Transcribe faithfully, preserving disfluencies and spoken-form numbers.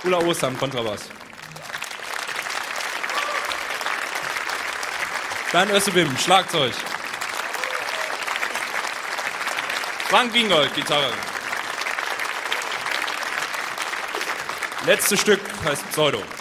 Ulla Ostham, Kontrabass. Bernd Össebim, Schlagzeug. Frank Gingold, Gitarre. Letztes Stück heißt Pseudo.